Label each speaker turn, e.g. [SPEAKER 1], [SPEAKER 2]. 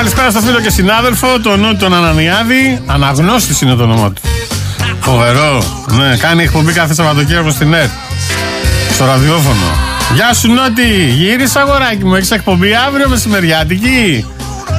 [SPEAKER 1] καλησπέρα στο φίλο και συνάδελφο, τον Ανανιάδη. Αναγνώστης είναι το όνομά του. Φοβερό. Ναι, κάνει εκπομπή κάθε Σαββατοκύριακο στην ΕΡΤ. Στο ραδιόφωνο. Γεια σου Νότι, γύρισα αγοράκι μου, έχεις εκπομπή αύριο μεσημεριάτικη?